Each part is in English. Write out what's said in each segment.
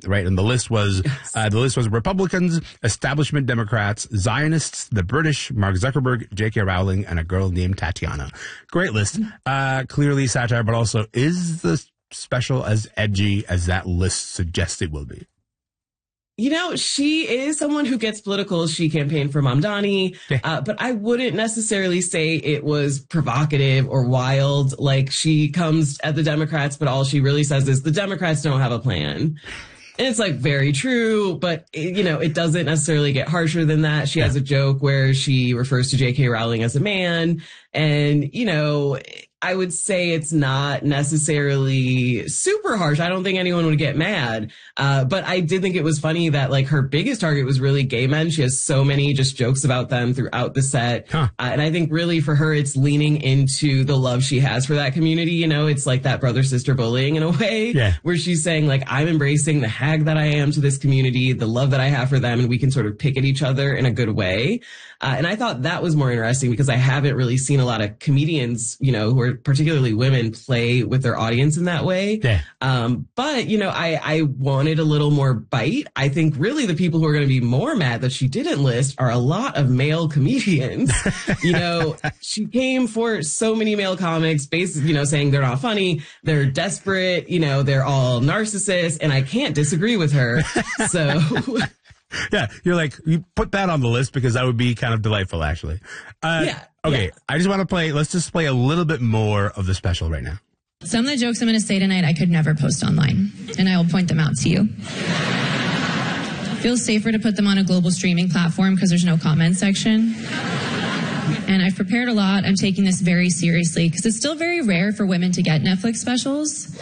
right? And the list was Republicans, establishment Democrats, Zionists, the British, Mark Zuckerberg, J.K. Rowling, and a girl named Tatiana. Great list. Clearly satire, but also is the special as edgy as that list suggests it will be? You know, she is someone who gets political. She campaigned for Mamdani, but I wouldn't necessarily say it was provocative or wild. Like, she comes at the Democrats, but all she really says is the Democrats don't have a plan. And it's like very true, but it doesn't necessarily get harsher than that. She has a joke where she refers to J.K. Rowling as a man. And, I would say it's not necessarily super harsh. I don't think anyone would get mad. But I did think it was funny that like her biggest target was really gay men. She has so many just jokes about them throughout the set. And I think really for her, it's leaning into the love she has for that community. It's like that brother sister bullying in a way where she's saying like, I'm embracing the hag that I am to this community, the love that I have for them. And we can sort of pick at each other in a good way. And I thought that was more interesting because I haven't really seen a lot of comedians, who are particularly women play with their audience in that way. But, I wanted a little more bite. I think really the people who are going to be more mad that she didn't list are a lot of male comedians. She came for so many male comics, basically, saying they're not funny, they're desperate, they're all narcissists, and I can't disagree with her. So... Yeah, you're like, you put that on the list because that would be kind of delightful, actually. Okay, I just want to let's just play a little bit more of the special right now. Some of the jokes I'm going to say tonight I could never post online, and I will point them out to you. It feels safer to put them on a global streaming platform because there's no comment section. And I've prepared a lot. I'm taking this very seriously because it's still very rare for women to get Netflix specials.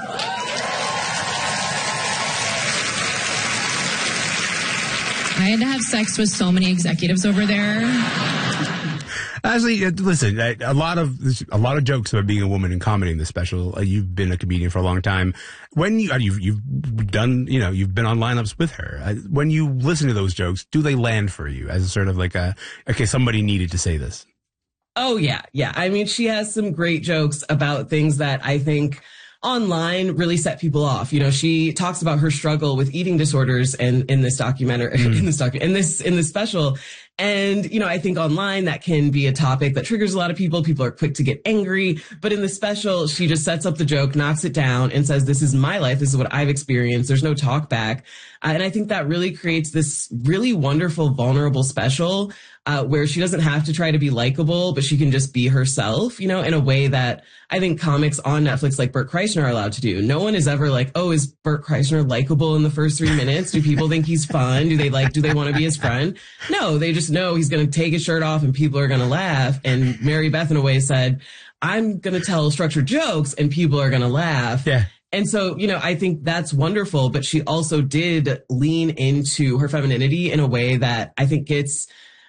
I had to have sex with so many executives over there. Actually, listen, a lot of jokes about being a woman in comedy in this special. You've been a comedian for a long time. When you've been on lineups with her. When you listen to those jokes, do they land for you as a sort of like okay, somebody needed to say this? Oh yeah. I mean, she has some great jokes about things that I think online really set people off. She talks about her struggle with eating disorders and in this documentary, in this special. And, I think online that can be a topic that triggers a lot of people. People are quick to get angry. But in the special, she just sets up the joke, knocks it down, and says, this is my life. This is what I've experienced. There's no talk back. And I think that really creates this really wonderful, vulnerable special where she doesn't have to try to be likable, but she can just be herself, in a way that I think comics on Netflix like Bert Kreischer are allowed to do. No one is ever like, oh, is Bert Kreischer likable in the first 3 minutes? Do people think he's fun? Do they want to be his friend? No, they just know he's going to take his shirt off and people are going to laugh. And Mary Beth, in a way, said, I'm going to tell structured jokes and people are going to laugh. Yeah. And so, I think that's wonderful, but she also did lean into her femininity in a way that I think gets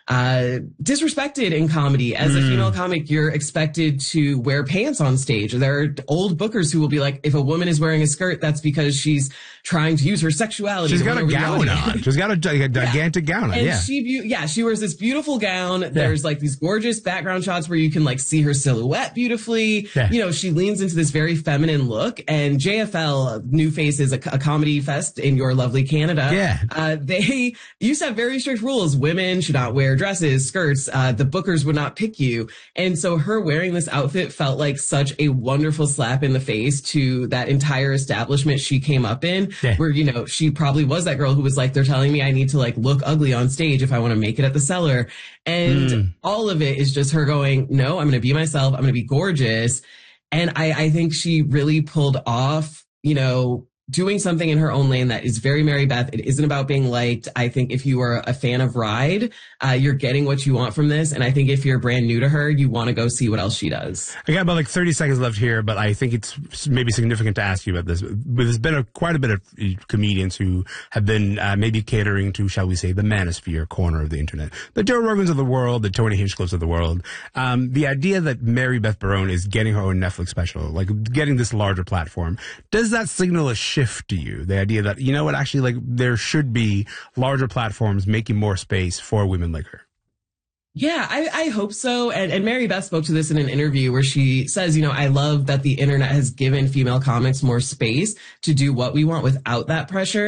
disrespected in comedy. As a female comic, you're expected to wear pants on stage. There are old bookers who will be like, if a woman is wearing a skirt, that's because she's trying to use her sexuality. She's got a gown on. She's got a gigantic gown on. And she wears this beautiful gown. There's like these gorgeous background shots where you can like see her silhouette beautifully. She leans into this very feminine look. And JFL, New Faces, a comedy fest in your lovely Canada. They used to have very strict rules. Women should not wear dresses, skirts. The bookers would not pick you. And so her wearing this outfit felt like such a wonderful slap in the face to that entire establishment she came up in, where, she probably was that girl who was like, they're telling me I need to like look ugly on stage if I want to make it at the Cellar. And all of it is just her going, no, I'm going to be myself. I'm going to be gorgeous. And I think she really pulled off, doing something in her own lane that is very Mary Beth. It isn't about being liked. I think if you are a fan of Ride, you're getting what you want from this. And I think if you're brand new to her, you want to go see what else she does. I got about like 30 seconds left here, but I think it's maybe significant to ask you about this. There's been quite a bit of comedians who have been maybe catering to, shall we say, the manosphere corner of the internet. The Joe Rogans of the world, the Tony Hinchcliffes of the world. The idea that Mary Beth Barone is getting her own Netflix special, like getting this larger platform, does that signal a shift to you? The idea that, actually, like, there should be larger platforms making more space for women like her. Yeah, I hope so. And Mary Beth spoke to this in an interview where she says, I love that the internet has given female comics more space to do what we want without that pressure.